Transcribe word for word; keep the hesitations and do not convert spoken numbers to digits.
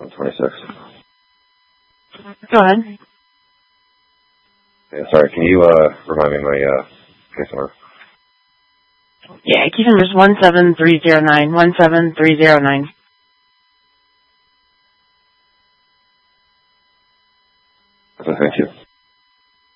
one twenty-six. Go ahead. Yeah, sorry, can you uh, remind me my uh, case number? Yeah, case number is one seven three zero nine, one seven three zero nine. Okay, thank you.